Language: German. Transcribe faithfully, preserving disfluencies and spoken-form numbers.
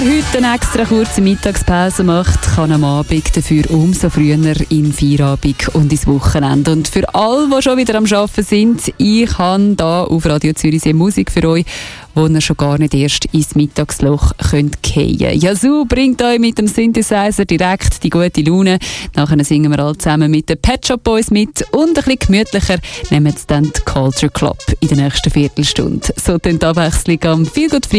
Heute eine extra kurze Mittagspause macht, kann am Abend dafür umso früher in Feierabend und ins Wochenende. Und für alle, die schon wieder am Arbeiten sind, ich habe hier auf Radio Zürichsee Musik für euch, wo ihr schon gar nicht erst ins Mittagsloch könnt fallen könnt. Yazoo bringt euch mit dem Synthesizer direkt die gute Laune. Nachher singen wir alle zusammen mit den Pet Shop Boys mit und ein bisschen gemütlicher nehmen wir dann die Culture Club in der nächsten Viertelstunde. So die Abwechslung am Feelgood Freitag.